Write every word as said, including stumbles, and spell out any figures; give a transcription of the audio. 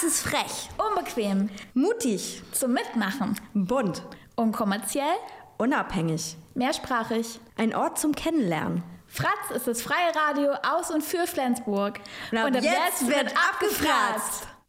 Fratz ist frech, Unbequem. mutig, Zum Mitmachen. bunt, Unkommerziell. unabhängig. Mehrsprachig. Ein Ort zum Kennenlernen. Fratz ist das freie Radio aus und für Flensburg. Und ab jetzt wird abgefratzt.